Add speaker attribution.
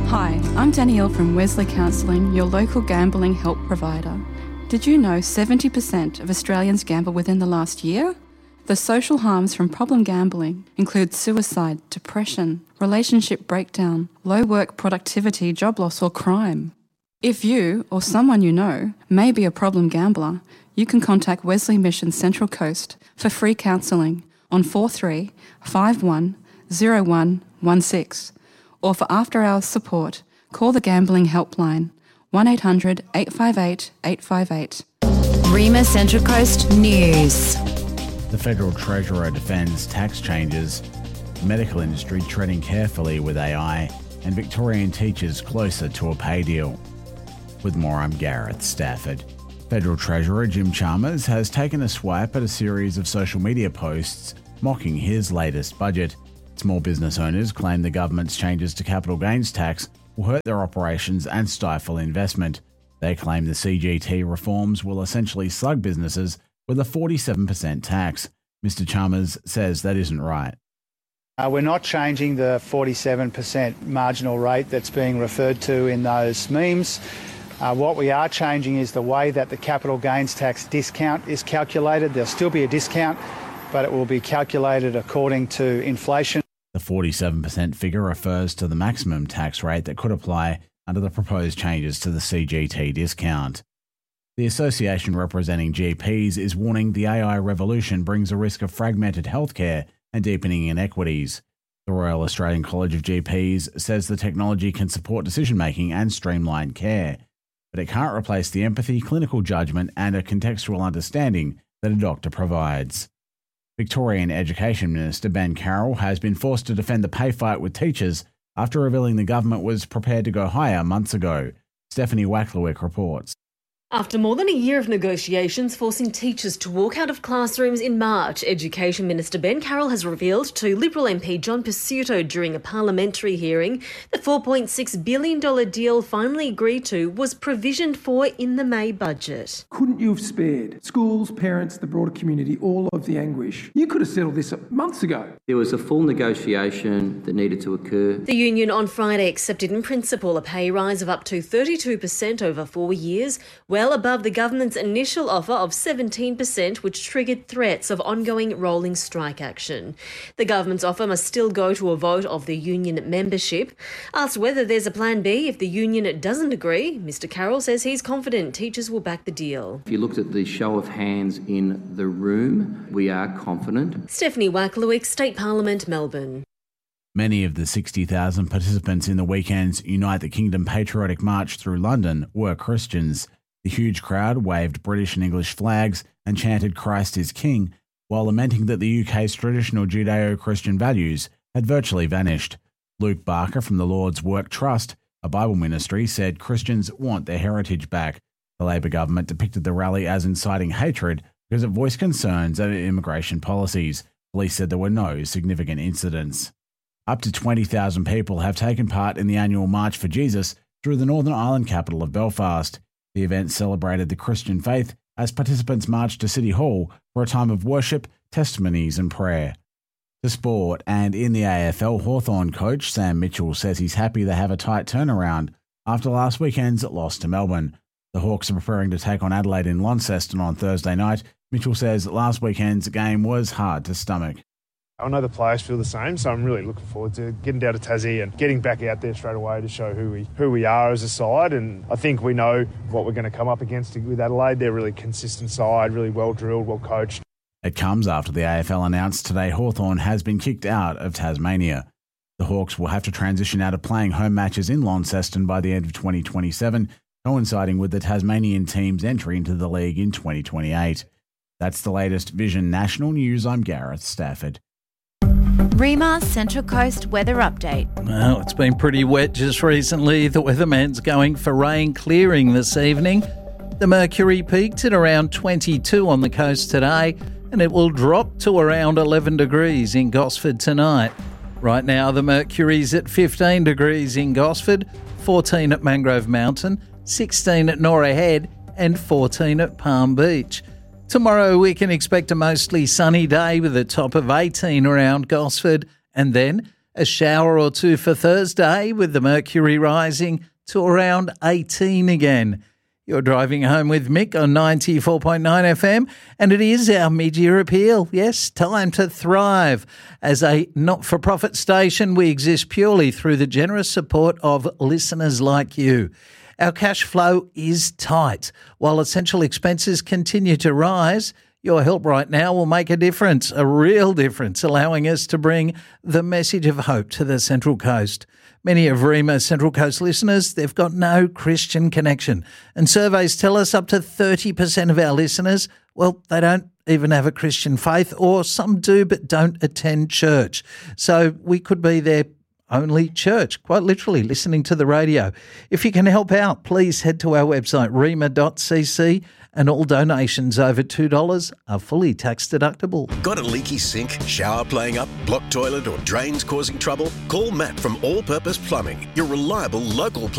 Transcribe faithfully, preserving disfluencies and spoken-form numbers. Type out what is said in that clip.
Speaker 1: Hi, I'm Danielle from Wesley Counselling, your local gambling help provider. Did you know seventy percent of Australians gamble within the last year? The social harms from problem gambling include suicide, depression, relationship breakdown, low work productivity, job loss or crime. If you or someone you know may be a problem gambler, you can contact Wesley Mission Central Coast for free counselling on four three five one zero one one six. Or for after-hours support, call the Gambling Helpline, one eight hundred eight five eight eight five eight.
Speaker 2: Rima Central Coast News.
Speaker 3: The Federal Treasurer defends tax changes, the medical industry treading carefully with A I, and Victorian teachers closer to a pay deal. With more, I'm Gareth Stafford. Federal Treasurer Jim Chalmers has taken a swipe at a series of social media posts mocking his latest budget. Small business owners claim the government's changes to capital gains tax will hurt their operations and stifle investment. They claim the C G T reforms will essentially slug businesses with a forty-seven percent tax. Mister Chalmers says that isn't right.
Speaker 4: Uh, we're not changing the forty-seven percent marginal rate that's being referred to in those memes. Uh, what we are changing is the way that the capital gains tax discount is calculated. There'll still be a discount, but it will be calculated according to inflation.
Speaker 3: The forty-seven percent figure refers to the maximum tax rate that could apply under the proposed changes to the C G T discount. The association representing G Ps is warning the A I revolution brings a risk of fragmented healthcare and deepening inequities. The Royal Australian College of G Ps says the technology can support decision-making and streamline care, but it can't replace the empathy, clinical judgment and a contextual understanding that a doctor provides. Victorian Education Minister Ben Carroll has been forced to defend the pay fight with teachers after revealing the government was prepared to go higher months ago. Stephanie Wacklewick reports.
Speaker 5: After more than a year of negotiations forcing teachers to walk out of classrooms in March, Education Minister Ben Carroll has revealed to Liberal M P John Pesutto during a parliamentary hearing the four point six billion dollars deal finally agreed to was provisioned for in the May budget.
Speaker 6: Couldn't you have spared schools, parents, the broader community, all of the anguish? You could have settled this months ago.
Speaker 7: There was a full negotiation that needed to occur.
Speaker 5: The union on Friday accepted in principle a pay rise of up to thirty-two percent over four years, well above the government's initial offer of seventeen percent, which triggered threats of ongoing rolling strike action. The government's offer must still go to a vote of the union membership. Asked whether there's a plan B if the union doesn't agree, Mister Carroll says he's confident teachers will back the deal.
Speaker 7: If you looked at the show of hands in the room, we are confident.
Speaker 5: Stephanie Wacklewick, State Parliament, Melbourne.
Speaker 3: Many of the sixty thousand participants in the weekend's Unite the Kingdom patriotic march through London were Christians. The huge crowd waved British and English flags and chanted Christ is King, while lamenting that the U K's traditional Judeo-Christian values had virtually vanished. Luke Barker from the Lord's Work Trust, a Bible ministry, said Christians want their heritage back. The Labor government depicted the rally as inciting hatred because it voiced concerns over immigration policies. Police said there were no significant incidents. Up to twenty thousand people have taken part in the annual March for Jesus through the Northern Ireland capital of Belfast. The event celebrated the Christian faith as participants marched to City Hall for a time of worship, testimonies and prayer. To sport, and in the A F L, Hawthorn coach Sam Mitchell says he's happy they have a tight turnaround after last weekend's loss to Melbourne. The Hawks are preparing to take on Adelaide in Launceston on Thursday night. Mitchell says last weekend's game was hard to stomach.
Speaker 8: I know the players feel the same, so I'm really looking forward to getting down to Tassie and getting back out there straight away to show who we who we are as a side. And I think we know what we're going to come up against with Adelaide. They're a really consistent side, really well drilled, well coached.
Speaker 3: It comes after the A F L announced today Hawthorn has been kicked out of Tasmania. The Hawks will have to transition out of playing home matches in Launceston by the end of twenty twenty-seven, coinciding with the Tasmanian team's entry into the league in twenty twenty-eight. That's the latest Vision National News. I'm Gareth Stafford.
Speaker 2: Rima Central Coast weather update.
Speaker 9: Well, it's been pretty wet just recently. The weatherman's going for rain clearing this evening. The mercury peaked at around twenty-two on the coast today, and it will drop to around eleven degrees in Gosford tonight. Right now, the mercury's at fifteen degrees in Gosford, fourteen at Mangrove Mountain, sixteen at Norah Head, and fourteen at Palm Beach. Tomorrow we can expect a mostly sunny day with a top of eighteen around Gosford, and then A shower or two for Thursday with the mercury rising to around eighteen again. You're driving home with Mick on ninety-four point nine F M, and it is our mid-year appeal. Yes, time to thrive. As a not-for-profit station, we exist purely through the generous support of listeners like you. Our cash flow is tight. While essential expenses continue to rise, your help right now will make a difference, a real difference, allowing us to bring the message of hope to the Central Coast. Many of Rema's Central Coast listeners, they've got no Christian connection. And surveys tell us up to thirty percent of our listeners, well, they don't even have a Christian faith, or some do but don't attend church. So we could be their only church, quite literally, listening to the radio. If you can help out, please head to our website, rema dot c c, and all donations over two dollars are fully tax deductible.
Speaker 10: Got a leaky sink, shower playing up, blocked toilet or drains causing trouble? Call Matt from All Purpose Plumbing, your reliable local